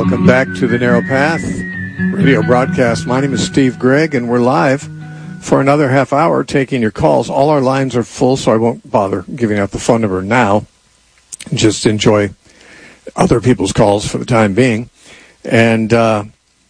Welcome back to the Narrow Path radio broadcast. My name is Steve Gregg, and we're live for another half hour taking your calls. All our lines are full, so I won't bother giving out the phone number now. Just enjoy other people's calls for the time being. And our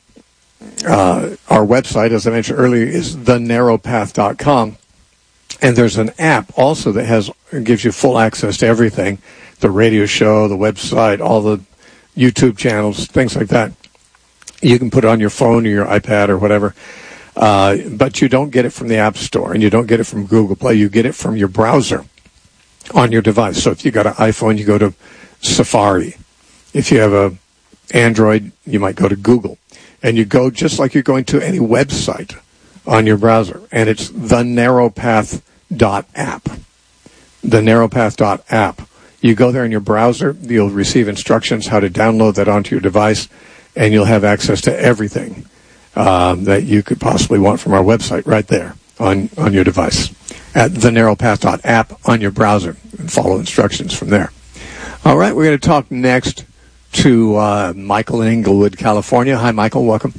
website, as I mentioned earlier, is thenarrowpath.com. And there's an app also that gives you full access to everything, the radio show, the website, all the YouTube channels, things like that. You can put it on your phone or your iPad or whatever, but you don't get it from the App Store, and you don't get it from Google Play. You get it from your browser on your device. So if you got an iPhone, you go to Safari. If you have a Android, you might go to Google. And you go just like you're going to any website on your browser, and it's thenarrowpath.app. Thenarrowpath.app. You go there in your browser, you'll receive instructions how to download that onto your device, and you'll have access to everything that you could possibly want from our website right there on your device at thenarrowpath.app on your browser, and follow instructions from there. All right, we're going to talk next to Michael in Inglewood, California. Hi, Michael. Welcome.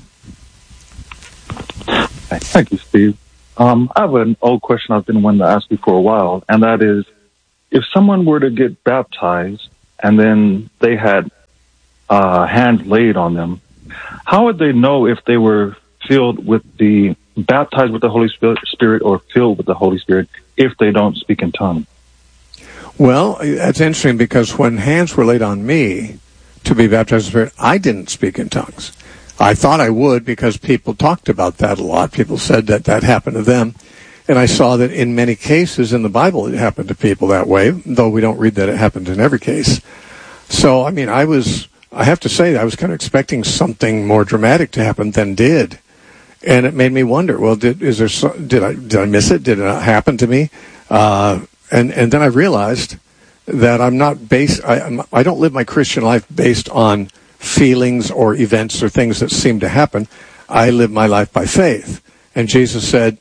Thank you, Steve. I have an old question I've been wanting to ask you for a while, and that is, if someone were to get baptized and then they had hands laid on them, how would they know if they were baptized with the Holy Spirit or filled with the Holy Spirit if they don't speak in tongues? Well, that's interesting, because when hands were laid on me to be baptized in the Spirit, I didn't speak in tongues. I thought I would, because people talked about that a lot. People said that happened to them. And I saw that in many cases in the Bible it happened to people that way, though we don't read that it happened in every case. So, I mean, I have to say, I was kind of expecting something more dramatic to happen than did. And it made me wonder, well, did I miss it? Did it not happen to me? And then I realized that I don't live my Christian life based on feelings or events or things that seem to happen. I live my life by faith. And Jesus said,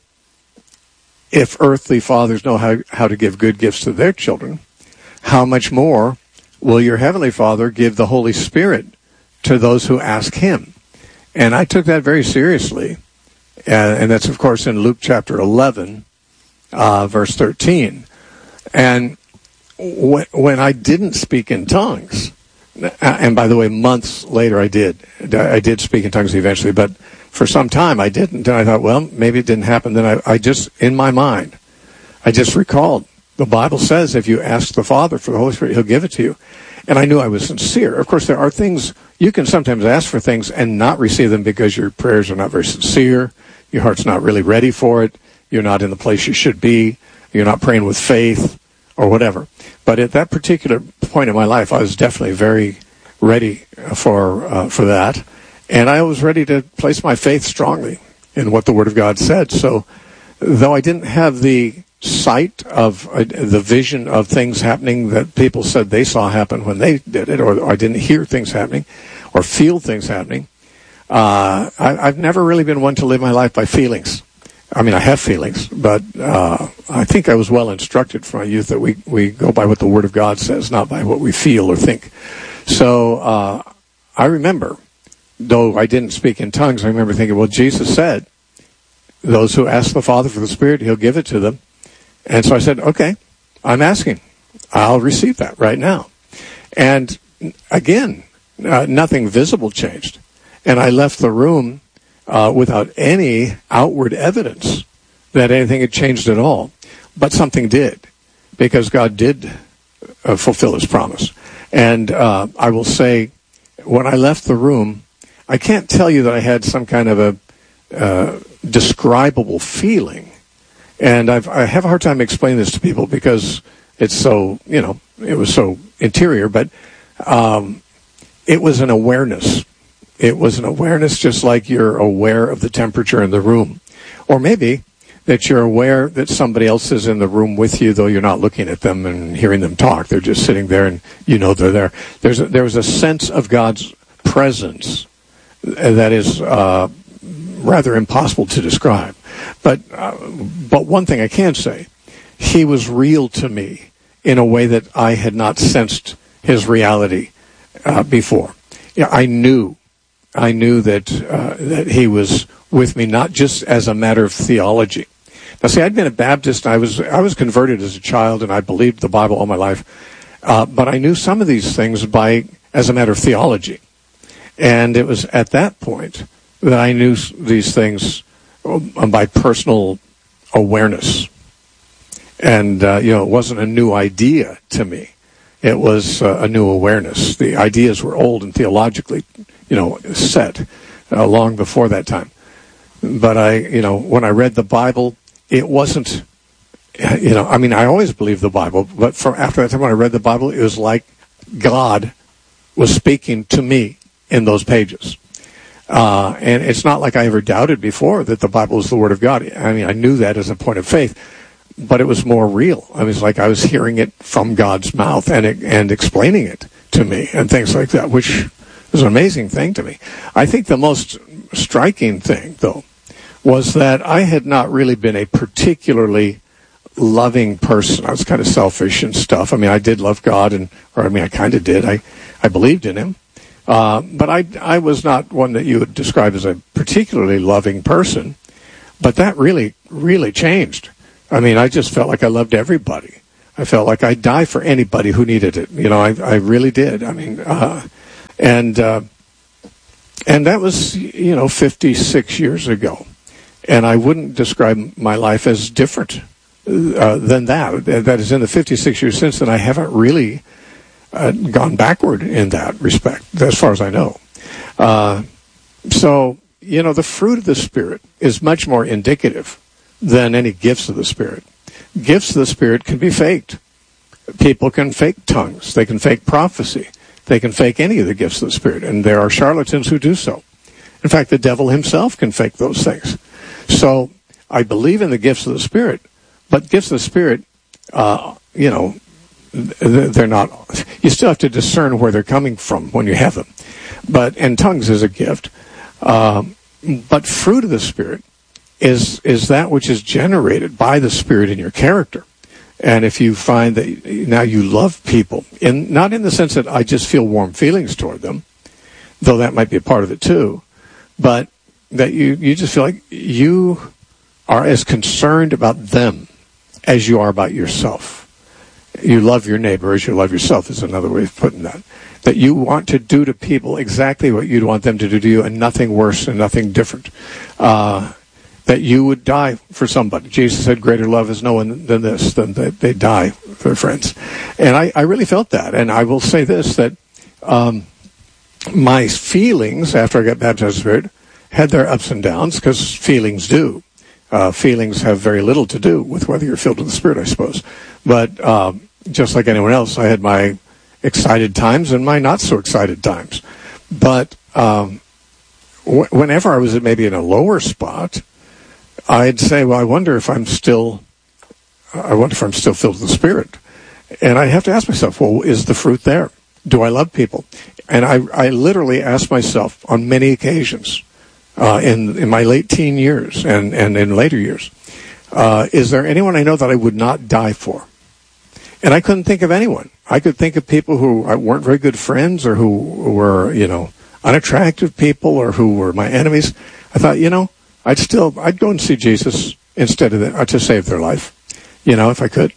if earthly fathers know how to give good gifts to their children, how much more will your heavenly Father give the Holy Spirit to those who ask him? And I took that very seriously. And that's, of course, in Luke chapter 11, verse 13. And when I didn't speak in tongues, and by the way, months later I did speak in tongues eventually, but for some time I didn't. And I thought, well, maybe it didn't happen. Then I just, in my mind, I just recalled, the Bible says if you ask the Father for the Holy Spirit, he'll give it to you. And I knew I was sincere. Of course, there are things, you can sometimes ask for things and not receive them because your prayers are not very sincere, your heart's not really ready for it, you're not in the place you should be, you're not praying with faith, or whatever. But at that particular point in my life, I was definitely very ready for that. And I was ready to place my faith strongly in what the Word of God said. So, though I didn't have the sight of the vision of things happening that people said they saw happen when they did it, or I didn't hear things happening or feel things happening, I've never really been one to live my life by feelings. I mean, I have feelings, but I think I was well instructed from my youth that we go by what the Word of God says, not by what we feel or think. So I remember, though I didn't speak in tongues, I remember thinking, well, Jesus said, those who ask the Father for the Spirit, he'll give it to them. And so I said, okay, I'm asking. I'll receive that right now. And again, nothing visible changed. And I left the room without any outward evidence that anything had changed at all. But something did, because God did fulfill his promise. And I will say, when I left the room, I can't tell you that I had some kind of a describable feeling. And I have a hard time explaining this to people because it's so, it was so interior. But it was an awareness. It was an awareness just like you're aware of the temperature in the room. Or maybe that you're aware that somebody else is in the room with you, though you're not looking at them and hearing them talk. They're just sitting there and you know they're there. There was a sense of God's presence that is rather impossible to describe. But one thing I can say, he was real to me in a way that I had not sensed his reality before. I knew I knew that that he was with me, not just as a matter of theology. Now, see, I'd been a Baptist. I was converted as a child, and I believed the Bible all my life. But I knew some of these things as a matter of theology. And it was at that point that I knew these things by personal awareness. And, it wasn't a new idea to me. It was a new awareness. The ideas were old and theologically, set long before that time. But when I read the Bible, it wasn't, I always believed the Bible, but after that time when I read the Bible, it was like God was speaking to me in those pages. And it's not like I ever doubted before that the Bible is the Word of God. I knew that as a point of faith, but it was more real. It was like I was hearing it from God's mouth and explaining it to me and things like that, which was an amazing thing to me. I think the most striking thing, though, was that I had not really been a particularly loving person. I was kind of selfish and stuff. I did love God, I kind of did. I believed in Him. But I was not one that you would describe as a particularly loving person. But that really, really changed. I just felt like I loved everybody. I felt like I'd die for anybody who needed it. I really did. And that was, 56 years ago. And I wouldn't describe my life as different than that. That is, in the 56 years since then, I haven't really gone backward in that respect, as far as I know. So, the fruit of the Spirit is much more indicative than any gifts of the Spirit. Gifts of the Spirit can be faked. People can fake tongues. They can fake prophecy. They can fake any of the gifts of the Spirit, and there are charlatans who do so. In fact, the devil himself can fake those things. So I believe in the gifts of the Spirit, but gifts of the Spirit, they're not. You still have to discern where they're coming from when you have them. And tongues is a gift. But fruit of the Spirit is that which is generated by the Spirit in your character. And if you find that now you love people, not in the sense that I just feel warm feelings toward them, though that might be a part of it too, but that you just feel like you are as concerned about them as you are about yourself. You love your neighbor as you love yourself is another way of putting that. That you want to do to people exactly what you'd want them to do to you, and nothing worse and nothing different. That you would die for somebody. Jesus said, greater love is no one than this, than that they die for their friends. And I really felt that. And I will say this, that my feelings after I got baptized in the Spirit had their ups and downs, because feelings do. Feelings have very little to do with whether you're filled with the Spirit, I suppose. But just like anyone else, I had my excited times and my not so excited times. But whenever I was maybe in a lower spot, I'd say, well, I wonder if I'm still filled with the Spirit. And I have to ask myself, well, is the fruit there? Do I love people? And I literally asked myself on many occasions, in my late teen years and in later years, is there anyone I know that I would not die for? And I couldn't think of anyone. I could think of people who weren't very good friends, or who were, unattractive people, or who were my enemies. I thought, I'd go and see Jesus instead of that, to save their life, if I could.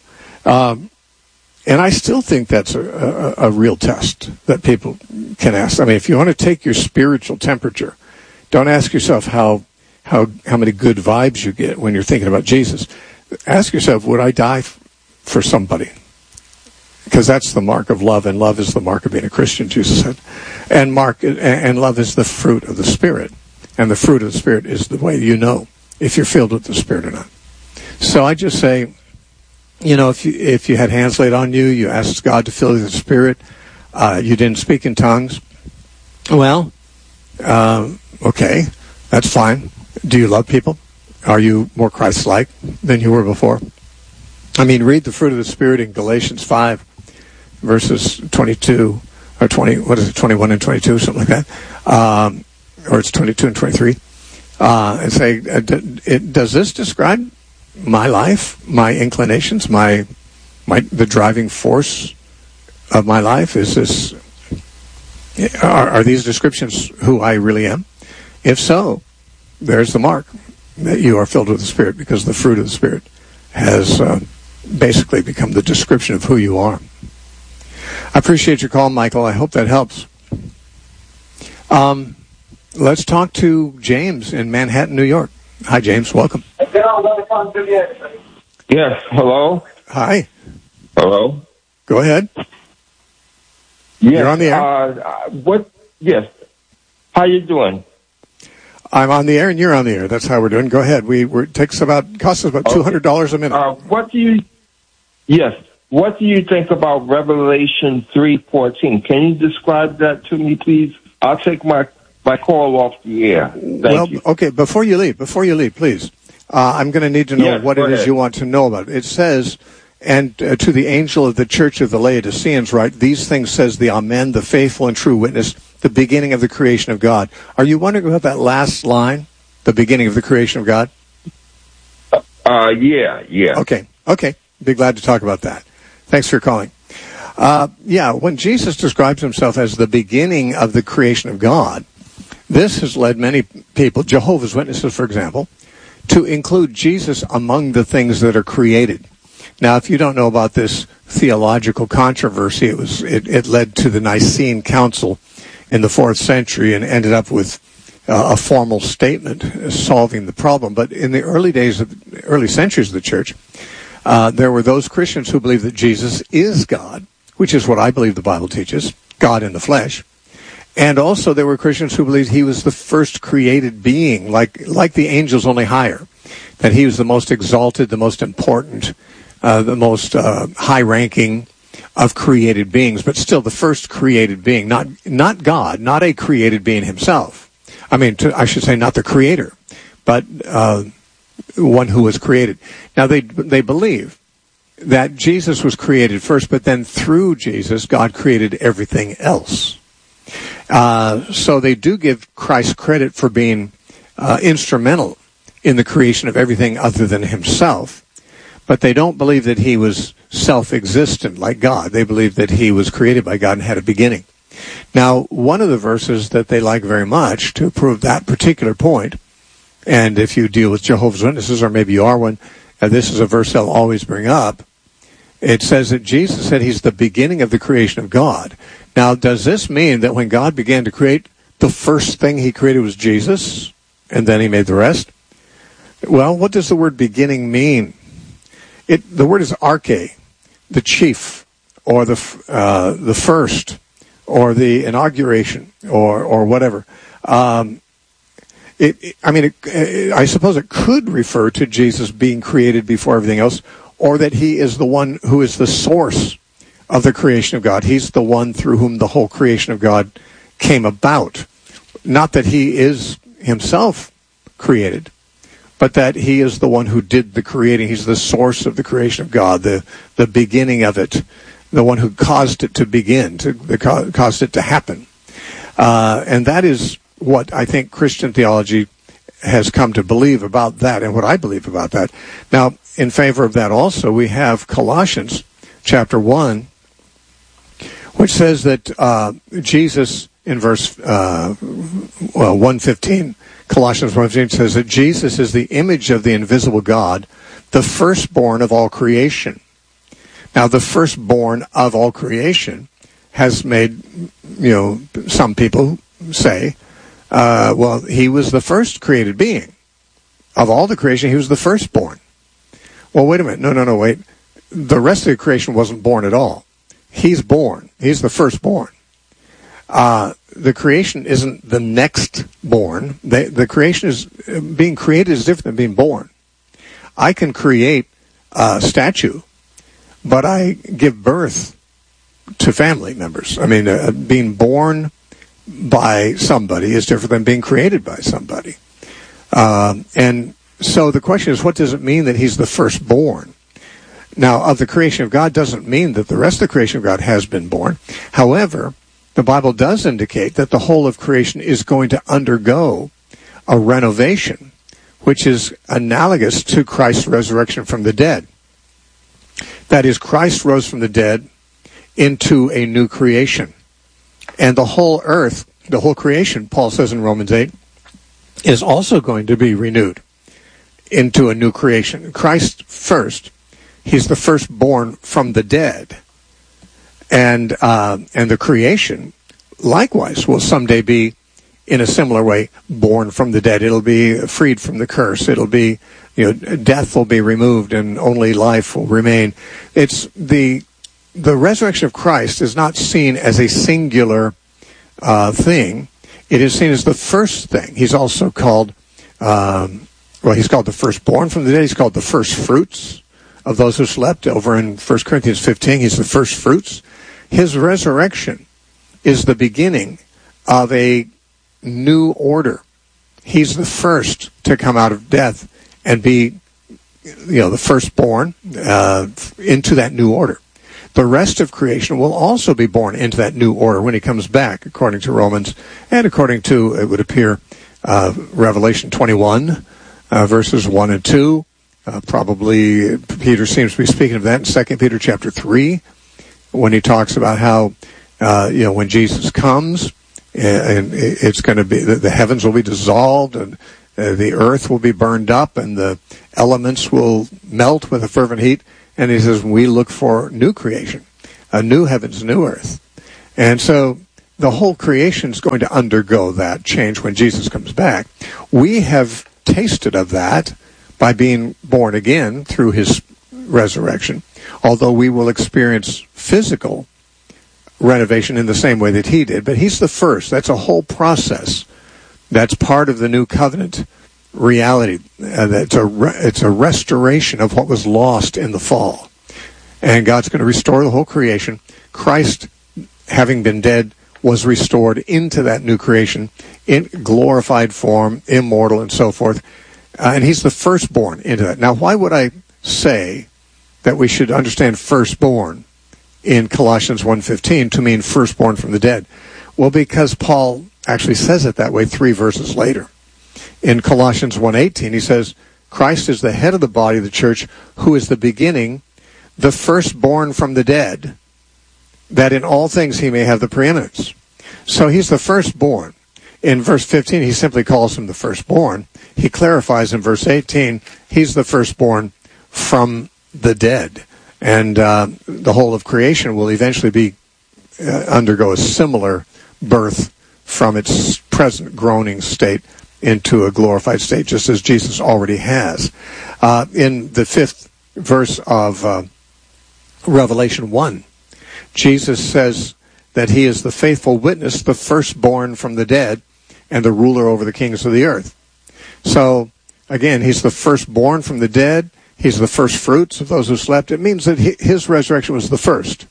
And I still think that's a real test that people can ask. If you want to take your spiritual temperature, don't ask yourself how many good vibes you get when you're thinking about Jesus. Ask yourself, would I die for somebody? Because that's the mark of love, and love is the mark of being a Christian, Jesus said. And love is the fruit of the Spirit. And the fruit of the Spirit is the way you know if you're filled with the Spirit or not. So I just say, if you had hands laid on you, you asked God to fill you with the Spirit, you didn't speak in tongues, well, okay, that's fine. Do you love people? Are you more Christ-like than you were before? Read the fruit of the Spirit in Galatians 5, verses 22, or 21 and 22, something like that. Or it's 22 and 23. And say, does this describe my life, my inclinations, the driving force of my life? Is Are these descriptions who I really am? If so, there's the mark that you are filled with the Spirit, because the fruit of the Spirit has basically become the description of who you are. I appreciate your call, Michael. I hope that helps. Let's talk to James in Manhattan, New York. Hi, James. Welcome. Yes. Hello. Hi. Hello. Go ahead. Yes. You're on the air. Yes. How you doing? I'm on the air and you're on the air. That's how we're doing. Go ahead. It costs us about $200 a minute. What do you think about Revelation 3:14? Can you describe that to me, please? I'll take my call off the air. Thank you. Okay. Before you leave, please, I'm going to need to know what it is you want to know about. It says, and to the angel of the church of the Laodiceans, write, these things says the Amen, the faithful and true witness, the beginning of the creation of God. Are you wondering about that last line, the beginning of the creation of God? Yeah. Okay. Be glad to talk about that. Thanks for calling. When Jesus describes himself as the beginning of the creation of God, this has led many people, Jehovah's Witnesses, for example, to include Jesus among the things that are created. Now, if you don't know about this theological controversy, it led to the Nicene Council in the 4th century and ended up with a formal statement solving the problem. But in the early centuries of the church, there were those Christians who believed that Jesus is God, which is what I believe the Bible teaches, God in the flesh. And also there were Christians who believed he was the first created being, like the angels, only higher, that he was the most exalted, the most important, the most high-ranking of created beings, but still the first created being, not God, not a created being himself. I should say not the creator, but one who was created. Now, they believe that Jesus was created first, but then through Jesus, God created everything else. So they do give Christ credit for being instrumental in the creation of everything other than himself. But they don't believe that he was self-existent like God. They believe that he was created by God and had a beginning. Now, one of the verses that they like very much to prove that particular point, and if you deal with Jehovah's Witnesses, or maybe you are one, this is a verse they'll always bring up. It says that Jesus said he's the beginning of the creation of God. Now, does this mean that when God began to create, the first thing he created was Jesus, and then he made the rest? Well, what does the word beginning mean? The word is arche, the chief, or the first, or the inauguration, or whatever. I suppose it could refer to Jesus being created before everything else, or that he is the one who is the source of the creation of God. He's the one through whom the whole creation of God came about. Not that he is himself created, but that he is the one who did the creating. He's the source of the creation of God, the beginning of it, the one who caused it to begin, caused it to happen. And that is what I think Christian theology has come to believe about that, and what I believe about that. Now, in favor of that also, we have Colossians chapter 1, which says that Jesus, in verse 1:15, Colossians 1:15 says that Jesus is the image of the invisible God, the firstborn of all creation. Now, the firstborn of all creation has made, some people say, he was the first created being. Of all the creation, he was the firstborn. Well, wait a minute. No, wait. The rest of the creation wasn't born at all. He's born. He's the firstborn. The creation isn't the next born. The creation is being created is different than being born. I can create a statue, but I give birth to family members. Being born by somebody is different than being created by somebody. And so the question is, what does it mean that he's the firstborn? Now, of the creation of God doesn't mean that the rest of the creation of God has been born. However, the Bible does indicate that the whole of creation is going to undergo a renovation, which is analogous to Christ's resurrection from the dead. That is, Christ rose from the dead into a new creation. And the whole earth, the whole creation, Paul says in Romans 8, is also going to be renewed into a new creation. Christ first, he's the firstborn from the dead. And the creation, likewise, will someday be, in a similar way, born from the dead. It'll be freed from the curse. It'll be, death will be removed and only life will remain. It's the resurrection of Christ is not seen as a singular thing. It is seen as the first thing. He's also called, he's called the firstborn from the dead. He's called the first fruits of those who slept. Over in 1 Corinthians 15, he's the first fruits. His resurrection is the beginning of a new order. He's the first to come out of death and be, the firstborn into that new order. The rest of creation will also be born into that new order when he comes back, according to Romans, and according to, it would appear, Revelation 21, verses 1 and 2. Probably Peter seems to be speaking of that in 2 Peter chapter 3, when he talks about how, when Jesus comes, and it's going to be, the heavens will be dissolved, and the earth will be burned up, and the elements will melt with a fervent heat. And he says, we look for new creation, a new heavens, new earth. And so the whole creation is going to undergo that change when Jesus comes back. We have tasted of that by being born again through his resurrection, although we will experience physical renovation in the same way that he did. But he's the first. That's a whole process. That's part of the new covenant reality. It's a restoration of what was lost in the fall. And God's going to restore the whole creation. Christ, having been dead, was restored into that new creation in glorified form, immortal, and so forth. And he's the firstborn into that. Now, why would I say that we should understand firstborn in Colossians 1:15 to mean firstborn from the dead? Well, because Paul actually says it that way 3 verses later. In Colossians 1:18, he says, Christ is the head of the body of the church, who is the beginning, the firstborn from the dead, that in all things he may have the preeminence. So he's the firstborn. In verse 15, he simply calls him the firstborn. He clarifies in verse 18, he's the firstborn from the dead. And the whole of creation will eventually undergo a similar birth from its present groaning state into a glorified state, just as Jesus already has. In the 5th verse of Revelation 1, Jesus says that he is the faithful witness, the firstborn from the dead, and the ruler over the kings of the earth. So, again, he's the firstborn from the dead. He's the first fruits of those who slept. It means that his resurrection was the first.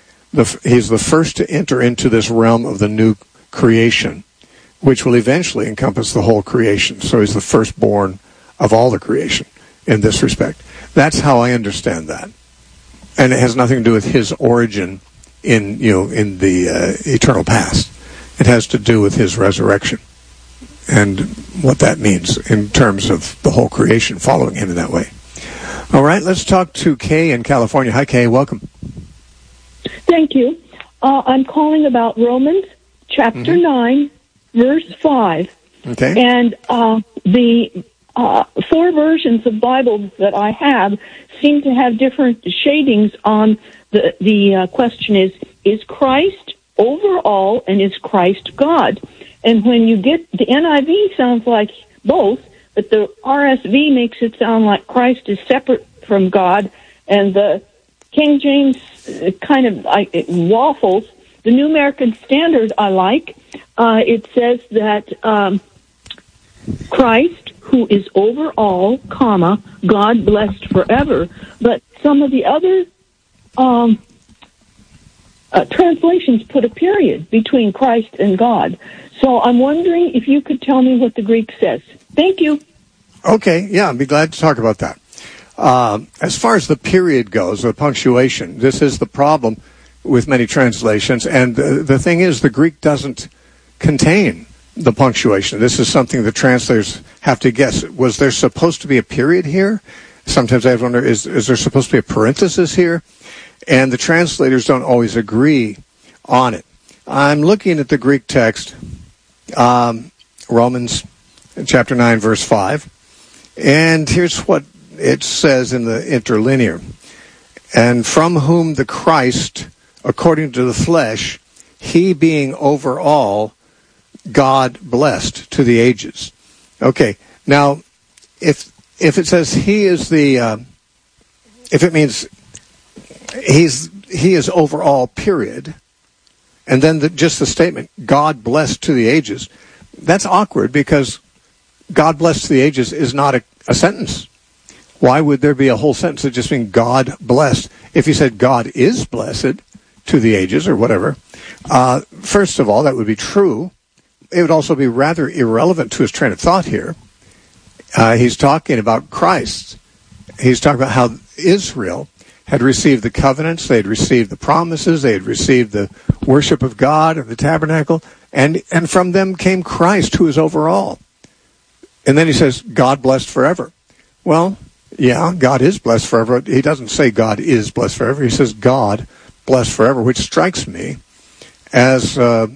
He's the first to enter into this realm of the new creation, which will eventually encompass the whole creation. So he's the firstborn of all the creation in this respect. That's how I understand that. And it has nothing to do with his origin in the eternal past. It has to do with his resurrection and what that means in terms of the whole creation following him in that way. All right, let's talk to Kay in California. Hi, Kay. Welcome. Thank you. I'm calling about Romans chapter 9, verse 5. Okay. And the 4 versions of Bibles that I have seem to have different shadings on the question is Christ over all, and is Christ God? And when you get the NIV sounds like both, but the RSV makes it sound like Christ is separate from God, and the King James kind of waffles. The New American Standard I like. It says that Christ, who is over all, comma, God blessed forever. But some of the other translations put a period between Christ and God. So I'm wondering if you could tell me what the Greek says. Thank you. Okay, yeah, I'd be glad to talk about that. As far as the period goes, the punctuation, this is the problem with many translations. And the thing is, the Greek doesn't contain the punctuation. This is something the translators have to guess. Was there supposed to be a period here? Sometimes I wonder, is there supposed to be a parenthesis here? And the translators don't always agree on it. I'm looking at the Greek text, Romans chapter 9, verse 5. And here's what it says in the interlinear. And from whom the Christ, according to the flesh, he being over all, God blessed to the ages. Okay, now, if it says he is the, if it means he is over all, period, and then just the statement, God blessed to the ages, that's awkward because God blessed to the ages is not a sentence. Why would there be a whole sentence that just means God blessed? If you said God is blessed to the ages or whatever, first of all, that would be true. It would also be rather irrelevant to his train of thought here. He's talking about Christ. He's talking about how Israel had received the covenants, they had received the promises, they had received the worship of God and the tabernacle, and from them came Christ, who is over all. And then he says, God blessed forever. Well, yeah, God is blessed forever. He doesn't say God is blessed forever. He says God blessed forever, which strikes me as,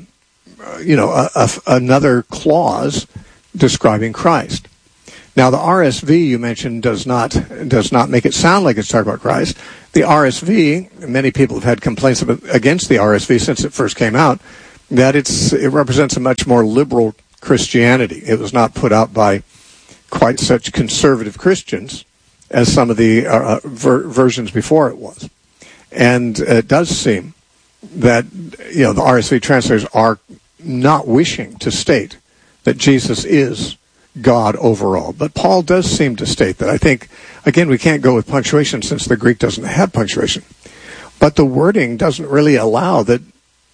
another clause describing Christ. Now, the RSV you mentioned does not make it sound like it's talking about Christ. The RSV, many people have had complaints against the RSV since it first came out, that it represents a much more liberal Christianity. It was not put out by quite such conservative Christians as some of the versions before it was. And it does seem that, the RSV translators are not wishing to state that Jesus is God overall. But Paul does seem to state that. I think, again, we can't go with punctuation since the Greek doesn't have punctuation. But the wording doesn't really allow that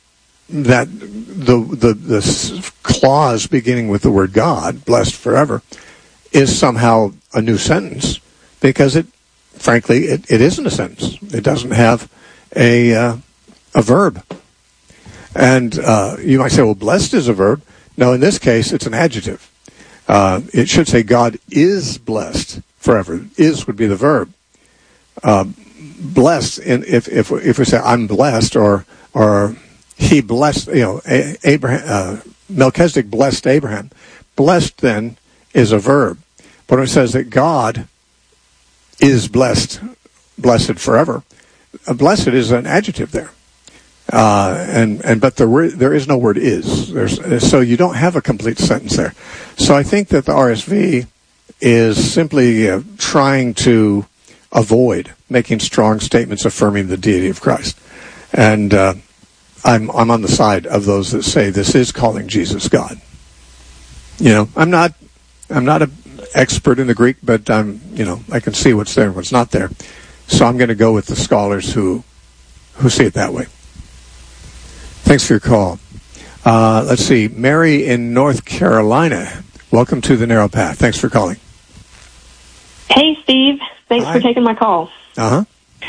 the clause beginning with the word God, blessed forever, is somehow a new sentence, because it isn't a sentence. It doesn't have a verb. And you might say, well, blessed is a verb. No, in this case, it's an adjective. It should say God is blessed forever. Is would be the verb. Blessed, if we say I'm blessed, or he blessed, Abraham, Melchizedek blessed Abraham. Blessed then is a verb. But when it says that God is blessed forever, blessed is an adjective there. But there is no word is. So you don't have a complete sentence there. So I think that the RSV is simply trying to avoid making strong statements affirming the deity of Christ. And I'm on the side of those that say this is calling Jesus God. I'm not an expert in the Greek, but I can see what's there and what's not there. So I'm going to go with the scholars who see it that way. Thanks for your call. Let's see. Mary in North Carolina. Welcome to the Narrow Path. Thanks for calling. Hey, Steve. Thanks for taking my call. Uh-huh.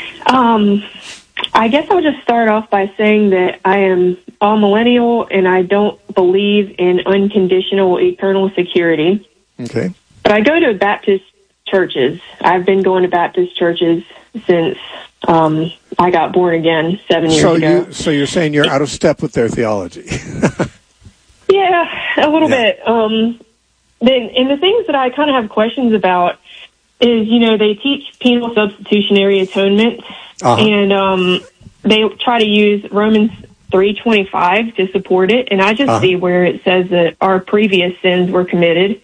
I guess I'll just start off by saying that I am all millennial and I don't believe in unconditional eternal security. Okay. But I go to Baptist churches. I've been going to Baptist churches since I got born again 7 years ago. So you're saying you're out of step with their theology? Yeah, a little bit. And the things that I kind of have questions about is, they teach penal substitutionary atonement, and they try to use Romans 3:25 to support it, and I just see where it says that our previous sins were committed.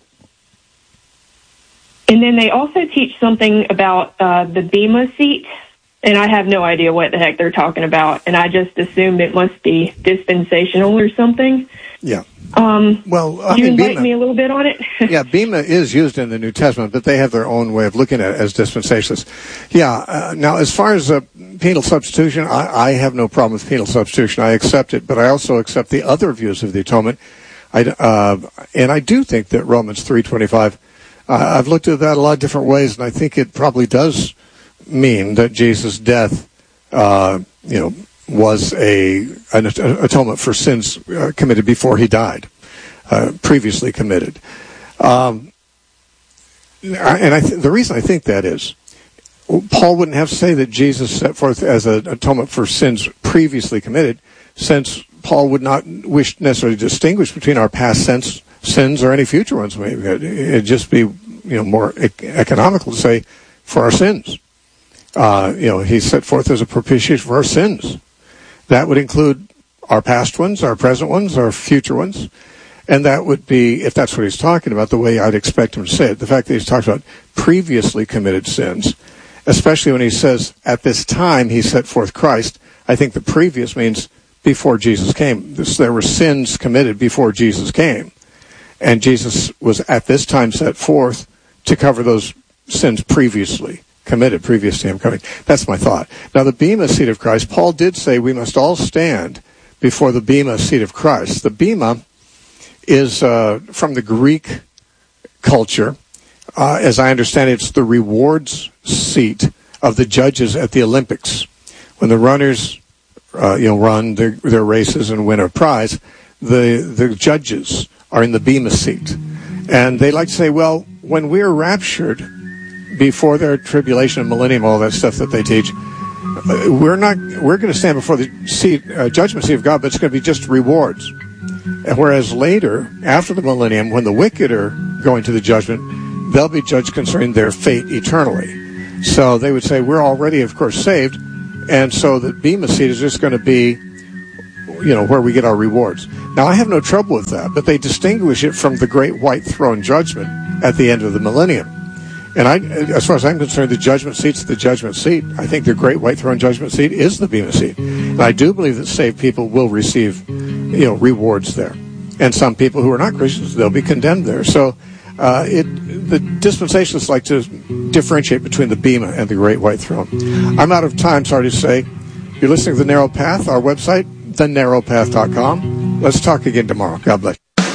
And then they also teach something about the Bema seat, and I have no idea what the heck they're talking about, and I just assumed it must be dispensational or something. Yeah. Can you enlighten me a little bit on it? Yeah, Bema is used in the New Testament, but they have their own way of looking at it as dispensationalists. Yeah, now as far as penal substitution, I have no problem with penal substitution. I accept it, but I also accept the other views of the atonement. And I do think that Romans 3:25, I've looked at that a lot of different ways, and I think it probably does mean that Jesus' death, was an atonement for sins committed before he died, previously committed. And the reason I think that is, Paul wouldn't have to say that Jesus set forth as an atonement for sins previously committed, since Paul would not wish necessarily to distinguish between our past sins or any future ones. It'd just be, more economical to say for our sins. He's set forth as a propitiation for our sins. That would include our past ones, our present ones, our future ones. And that would be, if that's what he's talking about, the way I'd expect him to say it. The fact that he's talking about previously committed sins, especially when he says, at this time he set forth Christ, I think the previous means before Jesus came. There were sins committed before Jesus came. And Jesus was at this time set forth to cover those sins previously committed, previous to him coming. That's my thought. Now, the bema seat of Christ, Paul did say we must all stand before the bema seat of Christ. The bema is from the Greek culture. As I understand it, it's the rewards seat of the judges at the Olympics. When the runners run their races and win a prize, the judges are in the bema seat. And they like to say, well, when we're raptured, before their tribulation and millennium, all that stuff that they teach, we're going to stand before the judgment seat of God, but it's going to be just rewards. Whereas later, after the millennium, when the wicked are going to the judgment, they'll be judged concerning their fate eternally. So they would say, we're already, of course, saved, and so the bema seat is just going to be, where we get our rewards. Now, I have no trouble with that, but they distinguish it from the great white throne judgment at the end of the millennium. And as far as I'm concerned, the judgment seat's the judgment seat. I think the great white throne judgment seat is the bema seat. And I do believe that saved people will receive, rewards there. And some people who are not Christians, they'll be condemned there. So the dispensationalists like to differentiate between the bema and the great white throne. I'm out of time, sorry to say. You're listening to The Narrow Path, our website, thenarrowpath.com. Let's talk again tomorrow. God bless.